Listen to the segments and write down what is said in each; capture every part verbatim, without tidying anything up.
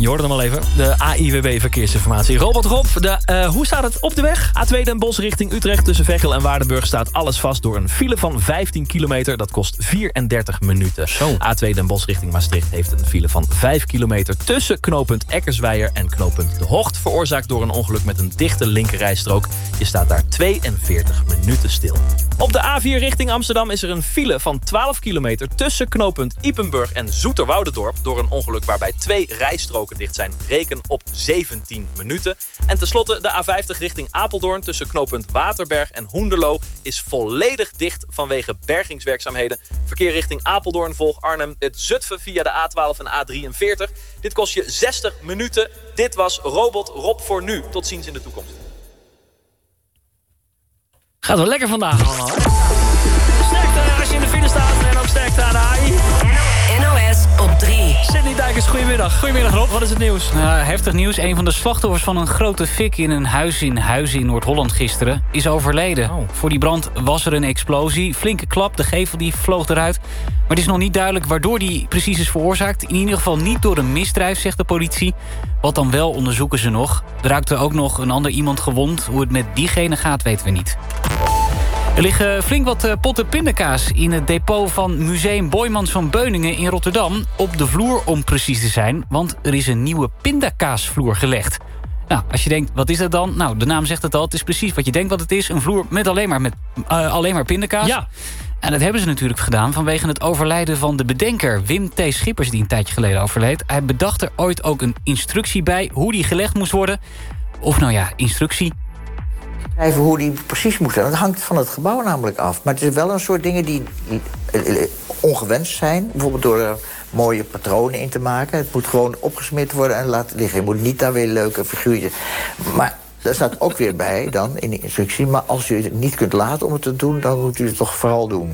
Je hoorde hem al even. De A I W B Verkeersinformatie. Robert Rob, de, uh, hoe staat het op de weg? A twee Den Bosch richting Utrecht. Tussen Veghel en Waardenburg staat alles vast door een file van vijftien kilometer. Dat kost vierendertig minuten. Zo. A twee Den Bosch richting Maastricht heeft een file van vijf kilometer... tussen knooppunt Eckersweijer en knooppunt De Hocht. Veroorzaakt door een ongeluk met een dichte linkerrijstrook. Je staat daar tweeënveertig minuten stil. Op de A vier richting Amsterdam is er een file van twaalf kilometer... tussen knooppunt Ypenburg en Zoeterwoudendorp... door een ongeluk waarbij twee rijstroken dicht zijn. Reken op zeventien minuten. En tenslotte de A vijftig richting Apeldoorn... tussen knooppunt Waterberg en Hoenderloo... is volledig dicht vanwege bergingswerkzaamheden. Verkeer richting Apeldoorn volgt Arnhem het Zutphen via de A twaalf en A drieënveertig. Dit kost je zestig minuten. Dit was Robot Rob voor nu. Tot ziens in de toekomst. Gaat wel lekker vandaag allemaal. Sterkte als je in de file staat en ook sterkte aan de A I. N O S op drie. Sydney Dijkers, goedemiddag. Goedemiddag Rob, wat is het nieuws? Uh, heftig nieuws. Een van de slachtoffers van een grote fik in een huis in Huizen in Noord-Holland gisteren is overleden. Oh. Voor die brand was er een explosie. Flinke klap, de gevel die vloog eruit. Maar het is nog niet duidelijk waardoor die precies is veroorzaakt. In ieder geval niet door een misdrijf, zegt de politie. Wat dan wel onderzoeken ze nog. Er raakte ook nog een ander iemand gewond. Hoe het met diegene gaat, weten we niet. Er liggen flink wat potten pindakaas in het depot van Museum Boijmans van Beuningen in Rotterdam. Op de vloer om precies te zijn, want er is een nieuwe pindakaasvloer gelegd. Nou, als je denkt, wat is dat dan? Nou, de naam zegt het al, het is precies wat je denkt wat het is. Een vloer met alleen maar, met, uh, alleen maar pindakaas. Ja. En dat hebben ze natuurlijk gedaan vanwege het overlijden van de bedenker Wim T. Schippers, die een tijdje geleden overleed. Hij bedacht er ooit ook een instructie bij hoe die gelegd moest worden. Of nou ja, instructie. Schrijven hoe die precies moet zijn. Dat hangt van het gebouw namelijk af. Maar het is wel een soort dingen die ongewenst zijn. Bijvoorbeeld door er mooie patronen in te maken. Het moet gewoon opgesmeerd worden en laten liggen. Je moet niet daar weer leuke figuurtjes. Maar daar staat ook weer bij dan in de instructie. Maar als u het niet kunt laten om het te doen, dan moet u het toch vooral doen.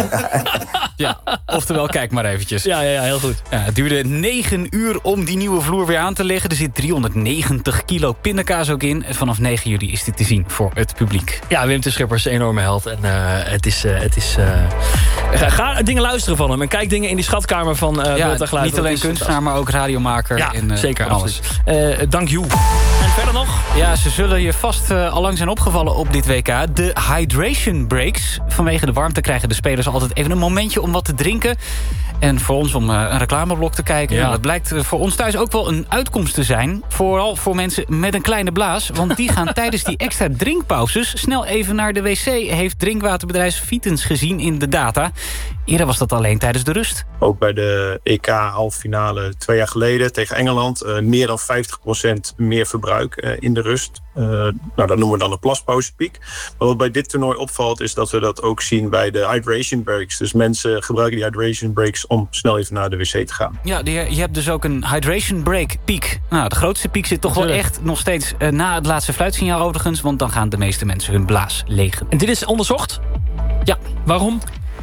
Ja, oftewel kijk maar eventjes. Ja, ja, ja, heel goed. Ja, het duurde negen uur om die nieuwe vloer weer aan te leggen. Er zit driehonderdnegentig kilo pindakaas ook in. En vanaf negen juli is dit te zien voor het publiek. Ja, Wim T. Schippers, een enorme held. En uh, het is... Uh, het is uh... ga, ga dingen luisteren van hem. En kijk dingen in die schatkamer van uh, ja, Beeld Geluid. niet alleen kunstenaar, maar ook radiomaker. Ja, en, uh, zeker. alles. Uh, dank you. En verder nog? Ja, ze zullen je vast uh, allang zijn opgevallen op dit W K. De hydration breaks. Vanwege de warmte krijgen de spelers altijd even een momentje om wat te drinken. En voor ons om uh, een reclameblok te kijken. Ja. Nou, dat blijkt uh, voor ons thuis ook wel een uitkomst te zijn. Vooral voor mensen met een kleine blaas. Want die gaan tijdens die extra drinkpauzes snel even naar de wc. Heeft drinkwaterbedrijf Vitens gezien in de data. Eerder was dat alleen tijdens de rust. Ook bij de E K halve finale twee jaar geleden tegen Engeland. Uh, meer dan vijftig procent meer verbruik uh, in de rust. Uh, nou, dat noemen we dan een plaspauzepiek. Maar wat bij dit toernooi opvalt is dat we dat ook zien bij de hydration breaks. Dus mensen gebruiken die hydration breaks om snel even naar de wc te gaan. Ja, je hebt dus ook een hydration break piek. Nou, de grootste piek zit toch wel echt nog steeds uh, na het laatste fluitsignaal overigens. Want dan gaan de meeste mensen hun blaas legen. En dit is onderzocht? Ja. Waarom?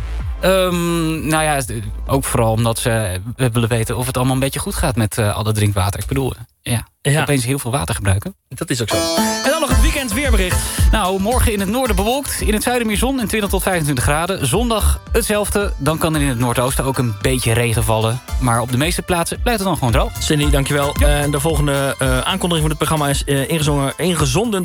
Um, nou ja, ook vooral omdat ze willen weten of het allemaal een beetje goed gaat met uh, al dat drinkwater. Ik bedoel, ja, ja. opeens heel veel water gebruiken. Dat is ook zo. En dan nog het weekend weerbericht. Nou, morgen in het noorden bewolkt. In het zuiden meer zon en twintig tot vijfentwintig graden. Zondag hetzelfde. Dan kan er in het noordoosten ook een beetje regen vallen. Maar op de meeste plaatsen blijft het dan gewoon droog. Cindy, dankjewel. Ja. Uh, de volgende uh, aankondiging van het programma is uh, ingezongen, ingezonden